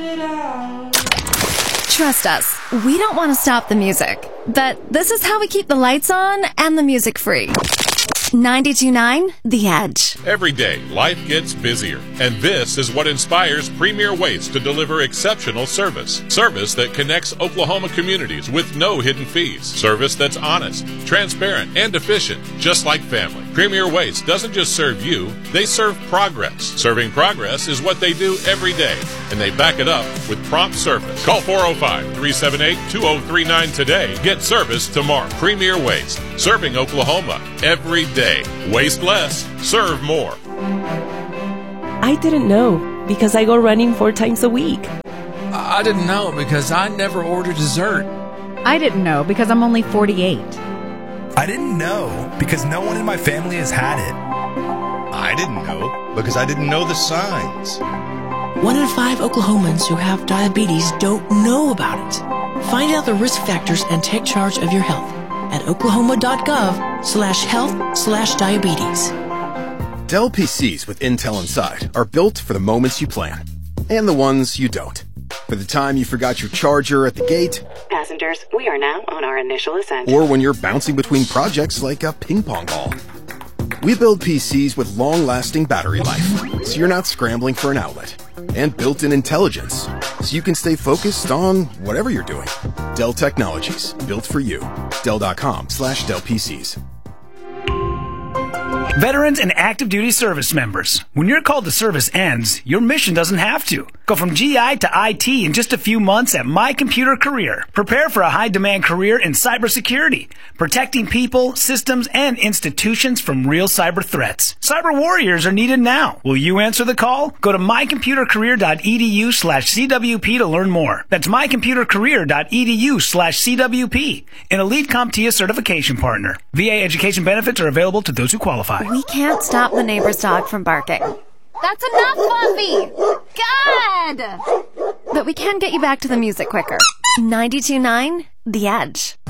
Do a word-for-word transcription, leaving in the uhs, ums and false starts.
Trust us, we don't want to stop the music, but this is how we keep the lights on and the music free. ninety-two point nine The Edge. Every day, life gets busier, and this is what inspires Premier Waste to deliver exceptional service. Service that connects Oklahoma communities with no hidden fees. Service that's honest, transparent, and efficient, just like family. Premier Waste doesn't just serve you, they serve progress. Serving progress is what they do every day, and they back it up with prompt service. Call four oh five, three seven eight, two oh three nine today. Get service tomorrow. Premier Waste, serving Oklahoma every day. Waste less, serve more. I didn't know because I go running four times a week. I didn't know because I never order dessert. I didn't know because I'm only forty-eight. I didn't know because no one in my family has had it. I didn't know because I didn't know the signs. One in five Oklahomans who have diabetes don't know about it. Find out the risk factors and take charge of your health at oklahoma.gov slash health slash diabetes. Dell P Cs with Intel inside are built for the moments you plan and the ones you don't. For the time you forgot your charger at the gate. Passengers, we are now on our initial ascent. Or when you're bouncing between projects like a ping pong ball. We build P Cs with long-lasting battery life, so you're not scrambling for an outlet. And built-in intelligence, so you can stay focused on whatever you're doing. Dell Technologies, built for you. Dell.com slash Dell PCs. Veterans and active duty service members, when your call to service ends, your mission doesn't have to. Go from G I to I T in just a few months at My Computer Career. Prepare for a high-demand career in cybersecurity, protecting people, systems, and institutions from real cyber threats. Cyber warriors are needed now. Will you answer the call? Go to mycomputercareer.edu slash CWP to learn more. That's mycomputercareer.edu slash CWP, an Elite CompTIA certification partner. V A education benefits are available to those who qualify. We can't stop the neighbor's dog from barking. That's enough, Fluffy! God! But we can get you back to the music quicker. ninety-two point nine The Edge.